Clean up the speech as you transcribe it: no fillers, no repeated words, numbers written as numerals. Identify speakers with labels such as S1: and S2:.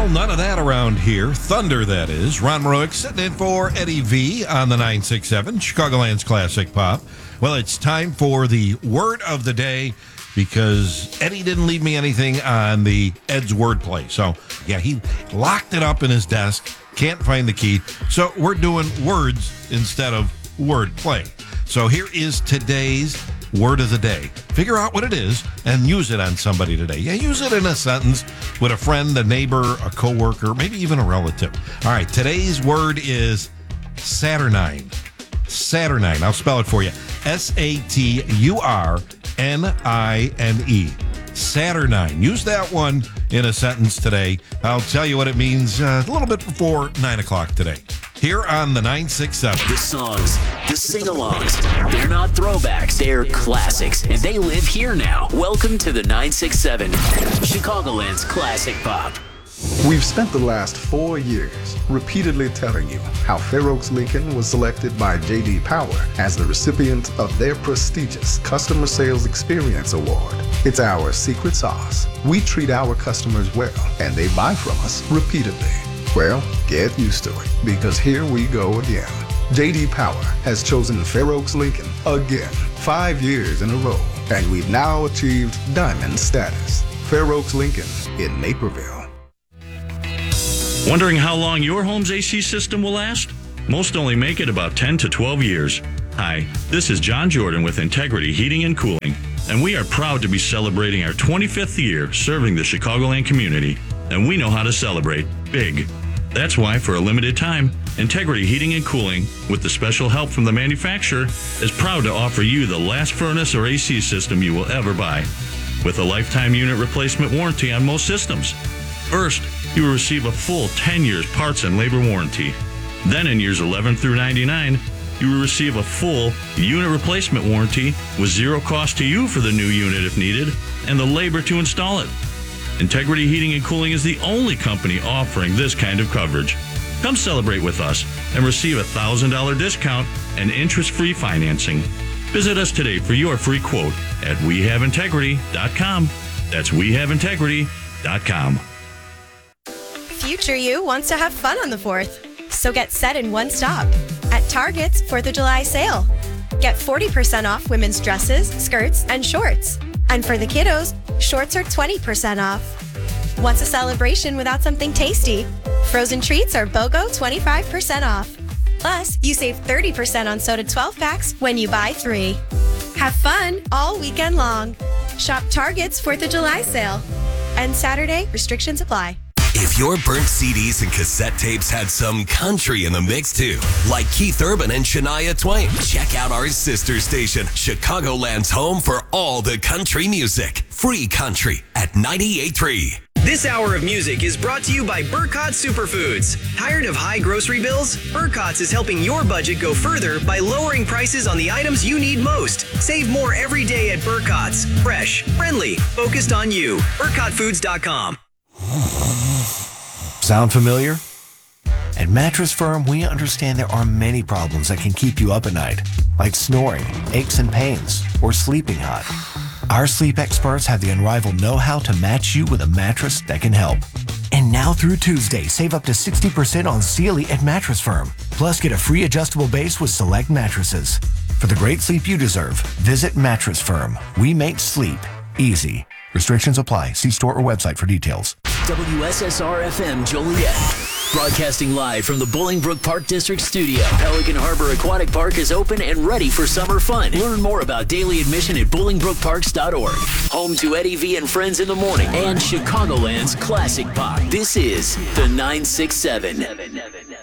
S1: Well, none of that around here. Thunder, that is. Ron Maroic sitting in for Eddie V on the 967, Chicagoland's Classic Pop. Well, it's time for the word of the day because Eddie didn't leave me anything on the Ed's wordplay. So, yeah, he locked it up in his desk. Can't find the key. So we're doing words instead of wordplay. So here is today's word of the day. Figure out what it is and use it on somebody today. Yeah, use it in a sentence with a friend, a neighbor, a coworker, maybe even a relative. All right, today's word is Saturnine. Saturnine. I'll spell it for you. Saturniine. Saturnine. Use that one in a sentence today. I'll tell you what it means a little bit before 9 o'clock today. Here on the 967.
S2: The songs, the sing-alongs, they're not throwbacks, they're classics, and they live here now. Welcome to the 967, Chicagoland's Classic Pop.
S3: We've spent the last 4 years repeatedly telling you how Fair Oaks Lincoln was selected by J.D. Power as the recipient of their prestigious Customer Sales Experience Award. It's our secret sauce. We treat our customers well, and they buy from us repeatedly. Well, get used to it, because here we go again. J.D. Power has chosen Fair Oaks Lincoln again, 5 years in a row, and we've now achieved Diamond status. Fair Oaks Lincoln in Naperville.
S4: Wondering how long your home's AC system will last? Most only make it about 10 to 12 years. Hi, this is John Jordan with Integrity Heating and Cooling, and we are proud to be celebrating our 25th year serving the Chicagoland community, and we know how to celebrate big. That's why, for a limited time, Integrity Heating and Cooling, with the special help from the manufacturer, is proud to offer you the last furnace or AC system you will ever buy, with a lifetime unit replacement warranty on most systems. First, you will receive a full 10 years parts and labor warranty. Then in years 11 through 99, you will receive a full unit replacement warranty with zero cost to you for the new unit if needed, and the labor to install it. Integrity Heating and Cooling is the only company offering this kind of coverage. Come celebrate with us and receive a $1,000 discount and interest-free financing. Visit us today for your free quote at wehaveintegrity.com. That's wehaveintegrity.com.
S5: Future you wants to have fun on the 4th, so get set in one stop at Target's 4th of July sale. Get 40% off women's dresses, skirts, and shorts. And for the kiddos, shorts are 20% off. Wants a celebration without something tasty? Frozen treats are BOGO 25% off. Plus, you save 30% on soda 12-packs when you buy 3. Have fun all weekend long. Shop Target's 4th of July sale. And Saturday, restrictions apply.
S6: If your burnt CDs and cassette tapes had some country in the mix too, like Keith Urban and Shania Twain, check out our sister station, Chicagoland's home for all the country music. Free country at 98.3.
S7: This hour of music is brought to you by Burkott Superfoods. Tired of high grocery bills? Burkott's is helping your budget go further by lowering prices on the items you need most. Save more every day at Burkott's. Fresh, friendly, focused on you. BurkottFoods.com.
S8: Sound familiar? At Mattress Firm, we understand there are many problems that can keep you up at night, like snoring, aches and pains, or sleeping hot. Our sleep experts have the unrivaled know-how to match you with a mattress that can help. And now through Tuesday, save up to 60% on Sealy at Mattress Firm. Plus, get a free adjustable base with select mattresses. For the great sleep you deserve, visit Mattress Firm. We make sleep easy. Restrictions apply. See store or website for details.
S2: WSSR-FM Joliet. Broadcasting live from the Bolingbrook Park District studio. Pelican Harbor Aquatic Park is open and ready for summer fun. Learn more about daily admission at BolingbrookParks.org. Home to Eddie V and Friends in the Morning and Chicagoland's Classic Pop. This is the 967.